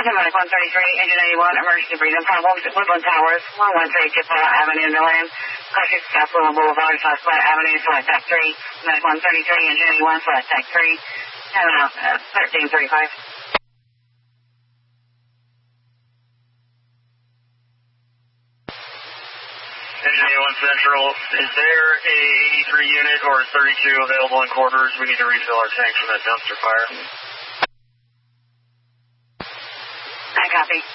Medic 133, Engine 81, emergency breathing problems, Woodland Towers, 113 Chippewa Avenue, Milan, Cautious Affluent Boulevard, Flat Avenue, Flight Deck 3, Medic 133, Engine 81, Flight Deck 3, and 1335. Engine 81 Central, is there a 83 unit or 32 available in quarters? We need to refill our tanks from that dumpster fire. I copy.